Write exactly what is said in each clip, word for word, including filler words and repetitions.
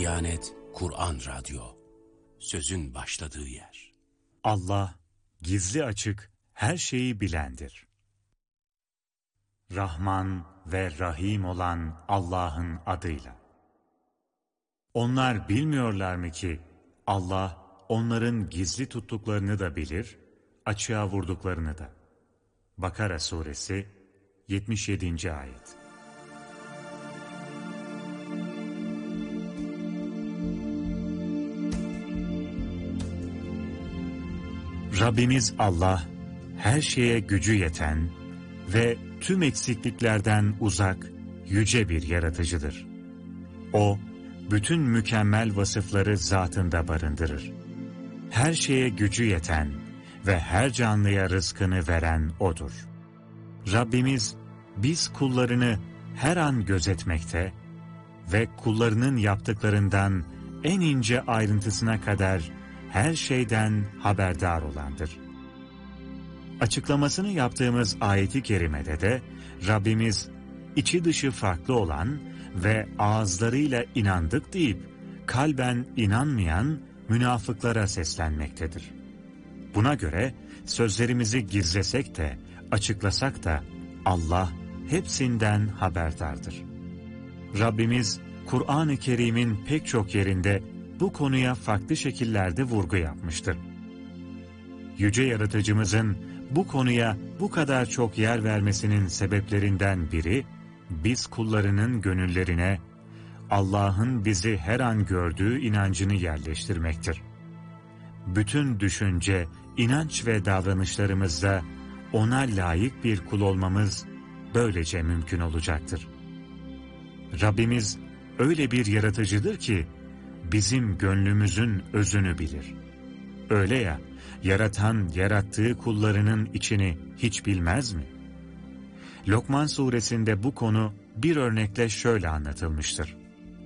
Diyanet Kur'an Radyo, sözün başladığı yer. Allah, gizli açık her şeyi bilendir. Rahman ve Rahim olan Allah'ın adıyla. Onlar bilmiyorlar mı ki Allah onların gizli tuttuklarını da bilir, açığa vurduklarını da. Bakara Suresi yetmiş yedinci ayet. Rabbimiz Allah, her şeye gücü yeten ve tüm eksikliklerden uzak, yüce bir yaratıcıdır. O, bütün mükemmel vasıfları zatında barındırır. Her şeye gücü yeten ve her canlıya rızkını veren O'dur. Rabbimiz, biz kullarını her an gözetmekte ve kullarının yaptıklarından en ince ayrıntısına kadar her şeyden haberdar olandır. Açıklamasını yaptığımız ayeti kerimede de Rabbimiz içi dışı farklı olan ve ağızlarıyla inandık deyip kalben inanmayan münafıklara seslenmektedir. Buna göre sözlerimizi gizlesek de açıklasak da Allah hepsinden haberdardır. Rabbimiz Kur'an-ı Kerim'in pek çok yerinde bu konuya farklı şekillerde vurgu yapmıştır. Yüce Yaratıcımızın bu konuya bu kadar çok yer vermesinin sebeplerinden biri, biz kullarının gönüllerine Allah'ın bizi her an gördüğü inancını yerleştirmektir. Bütün düşünce, inanç ve davranışlarımızda O'na layık bir kul olmamız böylece mümkün olacaktır. Rabbimiz öyle bir yaratıcıdır ki, bizim gönlümüzün özünü bilir. Öyle ya, yaratan yarattığı kullarının içini hiç bilmez mi? Lokman suresinde bu konu bir örnekle şöyle anlatılmıştır.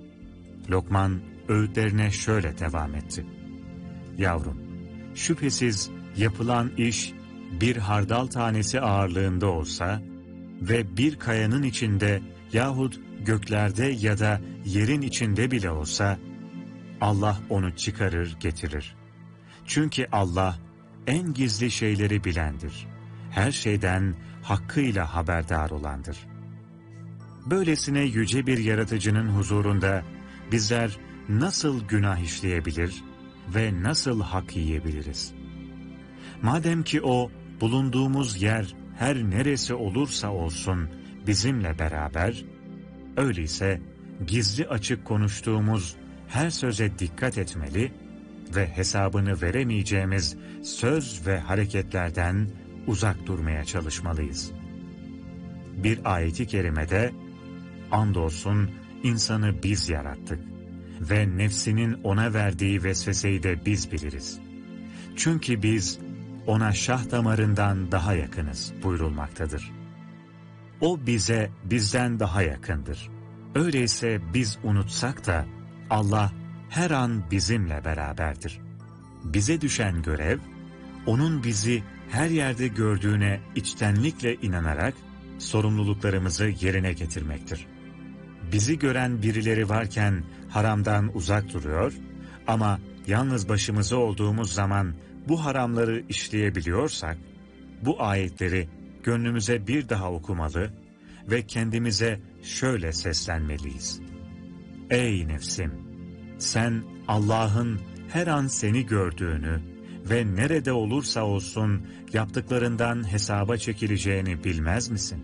Lokman öğütlerine şöyle devam etti. Yavrum, şüphesiz yapılan iş bir hardal tanesi ağırlığında olsa ve bir kayanın içinde yahut göklerde ya da yerin içinde bile olsa, Allah onu çıkarır getirir. Çünkü Allah en gizli şeyleri bilendir. Her şeyden hakkıyla haberdar olandır. Böylesine yüce bir yaratıcının huzurunda bizler nasıl günah işleyebilir ve nasıl hak yiyebiliriz? Madem ki O, bulunduğumuz yer her neresi olursa olsun bizimle beraber, öyleyse gizli açık konuştuğumuz her söze dikkat etmeli ve hesabını veremeyeceğimiz söz ve hareketlerden uzak durmaya çalışmalıyız. Bir ayeti kerimede, andolsun insanı biz yarattık ve nefsinin ona verdiği vesveseyi de biz biliriz. Çünkü biz ona şah damarından daha yakınız buyurulmaktadır. O bize bizden daha yakındır. Öyleyse biz unutsak da Allah her an bizimle beraberdir. Bize düşen görev, O'nun bizi her yerde gördüğüne içtenlikle inanarak sorumluluklarımızı yerine getirmektir. Bizi gören birileri varken haramdan uzak duruyor ama yalnız başımıza olduğumuz zaman bu haramları işleyebiliyorsak, bu ayetleri gönlümüze bir daha okumalı ve kendimize şöyle seslenmeliyiz. Ey nefsim! Sen Allah'ın her an seni gördüğünü ve nerede olursa olsun yaptıklarından hesaba çekileceğini bilmez misin?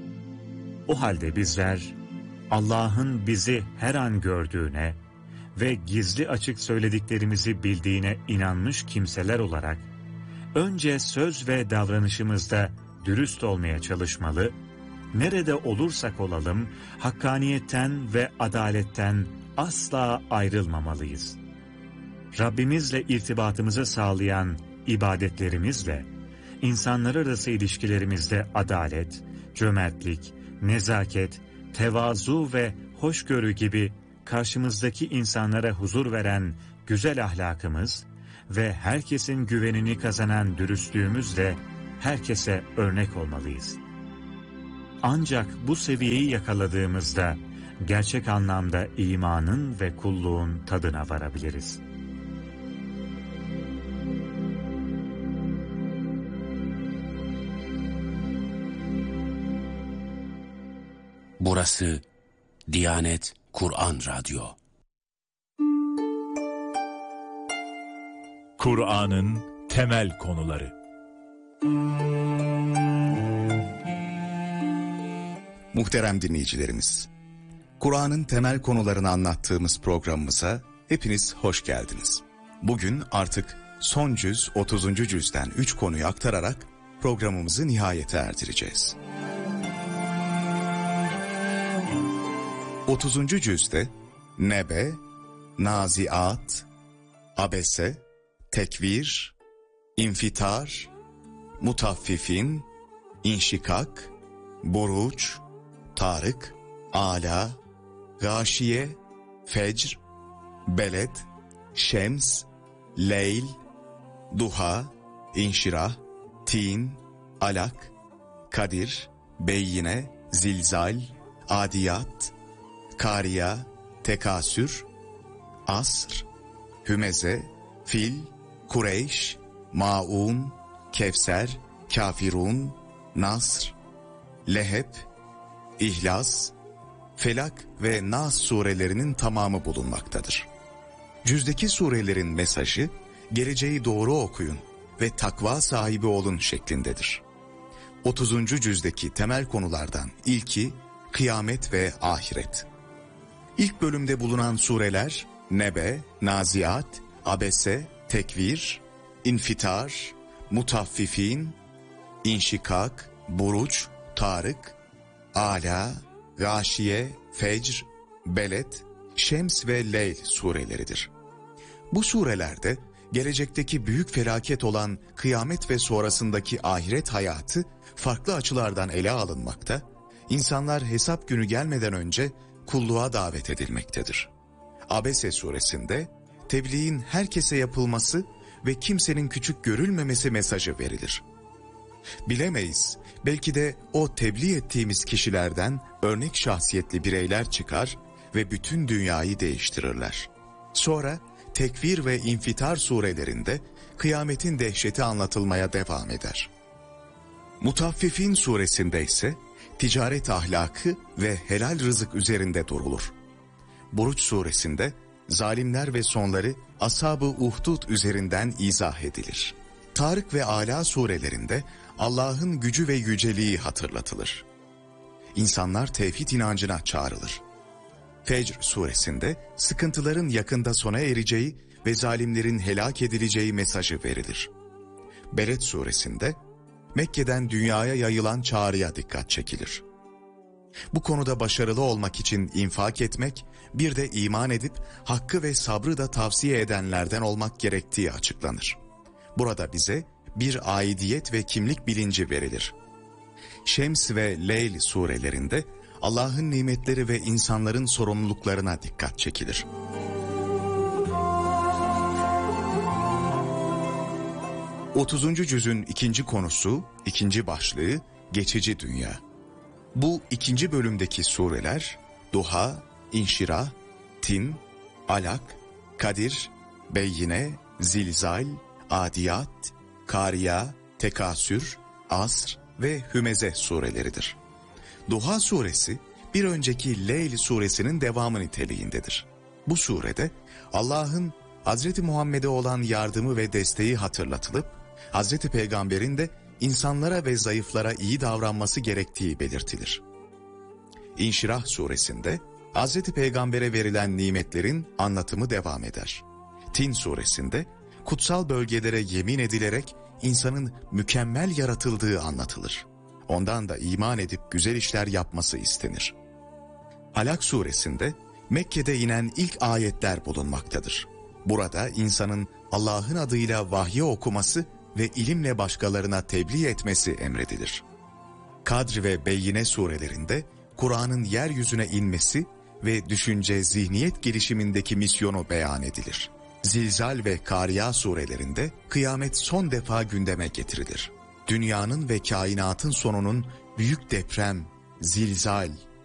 O halde bizler Allah'ın bizi her an gördüğüne ve gizli açık söylediklerimizi bildiğine inanmış kimseler olarak önce söz ve davranışımızda dürüst olmaya çalışmalı, nerede olursak olalım hakkaniyetten ve adaletten asla ayrılmamalıyız. Rabbimizle irtibatımızı sağlayan ibadetlerimizle, insanlar arası ilişkilerimizde adalet, cömertlik, nezaket, tevazu ve hoşgörü gibi karşımızdaki insanlara huzur veren güzel ahlakımız ve herkesin güvenini kazanan dürüstlüğümüzle herkese örnek olmalıyız. Ancak bu seviyeyi yakaladığımızda gerçek anlamda imanın ve kulluğun tadına varabiliriz. Burası Diyanet Kur'an Radyo. Kur'an'ın temel konuları. Muhterem dinleyicilerimiz, Kur'an'ın temel konularını anlattığımız programımıza hepiniz hoş geldiniz. Bugün artık son cüz otuzuncu cüzden üç konuyu aktararak programımızı nihayete erdireceğiz. otuzuncu cüzde Nebe, Naziat, Abese, Tekvir, İnfitar, Mutaffifin, İnşikak, Buruç, Tarık, Ala, Gâşiye, Fecr, Beled, Şems, Leyl, Duha, İnşirah, Tin, Alak, Kadir, Beyyine, Zilzal, Adiyat, Kariya, Tekasür, Asr, Hümeze, Fil, Kureyş, Maun, Kevser, Kafirun, Nasr, Leheb, İhlas, Felak ve Nas surelerinin tamamı bulunmaktadır. Cüzdeki surelerin mesajı, geleceği doğru okuyun ve takva sahibi olun şeklindedir. otuzuncu cüzdeki temel konulardan ilki, kıyamet ve ahiret. İlk bölümde bulunan sureler, Nebe, Naziat, Abese, Tekvir, İnfitar, Mutaffifin, İnşikak, Buruç, Tarık, Ala, Gâşiye, Fecr, Beled, Şems ve Leyl sureleridir. Bu surelerde gelecekteki büyük felaket olan kıyamet ve sonrasındaki ahiret hayatı farklı açılardan ele alınmakta, insanlar hesap günü gelmeden önce kulluğa davet edilmektedir. Abese suresinde tebliğin herkese yapılması ve kimsenin küçük görülmemesi mesajı verilir. Bilemeyiz, belki de o tebliğ ettiğimiz kişilerden örnek şahsiyetli bireyler çıkar ve bütün dünyayı değiştirirler. Sonra Tekvir ve İnfitar surelerinde kıyametin dehşeti anlatılmaya devam eder. Mutaffifin suresinde ise ticaret ahlakı ve helal rızık üzerinde durulur. Buruç suresinde zalimler ve sonları Ashab-ı Uhdud üzerinden izah edilir. Tarık ve Ala surelerinde Allah'ın gücü ve yüceliği hatırlatılır. İnsanlar tevhid inancına çağrılır. Fecr suresinde sıkıntıların yakında sona ereceği ve zalimlerin helak edileceği mesajı verilir. Beled suresinde Mekke'den dünyaya yayılan çağrıya dikkat çekilir. Bu konuda başarılı olmak için infak etmek, bir de iman edip hakkı ve sabrı da tavsiye edenlerden olmak gerektiği açıklanır. Burada bize bir aidiyet ve kimlik bilinci verilir. Şems ve Leyl surelerinde Allah'ın nimetleri ve insanların sorumluluklarına dikkat çekilir. otuzuncu cüzün ikinci konusu, ikinci başlığı, geçici dünya. Bu ikinci bölümdeki sureler, Duha, İnşirah, Tin, Alak, Kadir, Beyyine, Zilzal, Adiyat, Kariya, Tekasür, Asr ve Hümeze sureleridir. Duha suresi bir önceki Leyl suresinin devamı niteliğindedir. Bu surede Allah'ın Hazreti Muhammed'e olan yardımı ve desteği hatırlatılıp, Hazreti Peygamber'in de insanlara ve zayıflara iyi davranması gerektiği belirtilir. İnşirah suresinde Hazreti Peygamber'e verilen nimetlerin anlatımı devam eder. Tin suresinde kutsal bölgelere yemin edilerek insanın mükemmel yaratıldığı anlatılır. Ondan da iman edip güzel işler yapması istenir. Alak suresinde Mekke'de inen ilk ayetler bulunmaktadır. Burada insanın Allah'ın adıyla vahyi okuması ve ilimle başkalarına tebliğ etmesi emredilir. Kadr ve Beyyine surelerinde Kur'an'ın yeryüzüne inmesi ve düşünce, zihniyet gelişimindeki misyonu beyan edilir. Zilzal ve Kariya surelerinde kıyamet son defa gündeme getirilir. Dünyanın ve kainatın sonunun büyük deprem, zilzal,